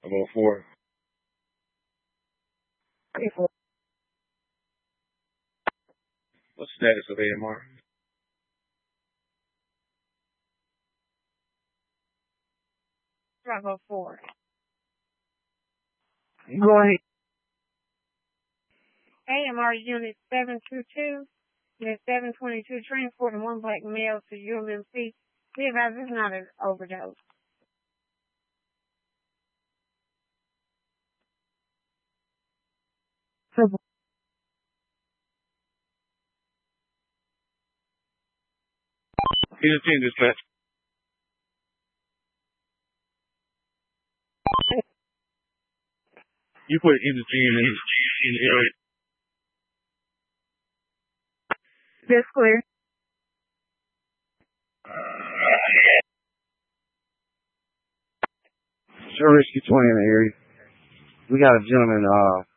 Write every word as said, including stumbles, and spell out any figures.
About four. What's the status of A M R? Bravo four. Go ahead. A M R Unit seven two two, Unit seven twenty-two, transporting one black male to U M M C. Be advised, this is not an overdose. Here's the dispatch. You put industry in the, in the area. That's clear. Sure, Rescue twenty in the area. We got a gentleman, uh,